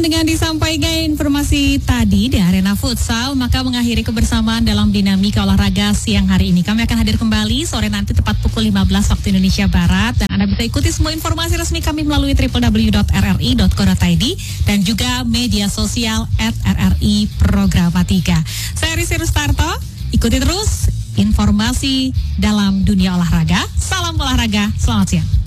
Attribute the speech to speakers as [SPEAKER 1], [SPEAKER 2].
[SPEAKER 1] Dengan disampaikan informasi tadi di arena futsal, maka mengakhiri kebersamaan dalam dinamika olahraga siang hari ini. Kami akan hadir kembali sore nanti tepat pukul 15 waktu Indonesia Barat. Dan Anda bisa ikuti semua informasi resmi kami melalui www.rri.co.id dan juga media sosial @RRI Programatika. Saya Risi Rustarto, ikuti terus informasi dalam dunia olahraga. Salam olahraga, selamat siang.